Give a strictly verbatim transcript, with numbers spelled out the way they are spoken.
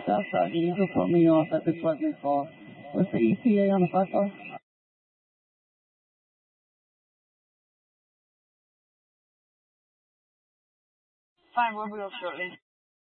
Southside, can you just put me off at the Pleasant Car? What's the E T A on the five car? Fine, we'll be off shortly.